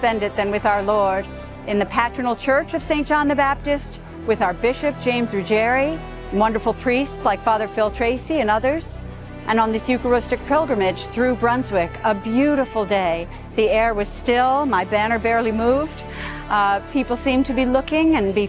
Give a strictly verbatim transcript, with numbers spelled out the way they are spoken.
spend it than with our Lord in the patronal church of Saint John the Baptist, with our Bishop James Ruggieri, wonderful priests like Father Phil Tracy and others, and on this Eucharistic pilgrimage through Brunswick. A beautiful day. The air was still, my banner barely moved. Uh, people seemed to be looking and be